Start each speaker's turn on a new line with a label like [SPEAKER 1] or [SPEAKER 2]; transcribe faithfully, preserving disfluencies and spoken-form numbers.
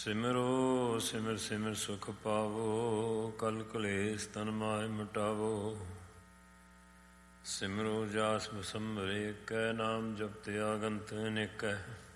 [SPEAKER 1] ਸਿਮਰੋ ਸਿਮਰ ਸਿਮਰ ਸੁਖ ਪਾਵੋ, ਕਲ ਕਲੇਸ਼ ਤਨ ਮਾਹਿ ਮਿਟਾਵੋ। ਸਿਮਰੋ ਜਾਸ ਬਿਸੰਬਰ ਏਕੈ, ਨਾਮ ਜਪਤਿ ਆਗੰਤ ਅਨੇਕੈ।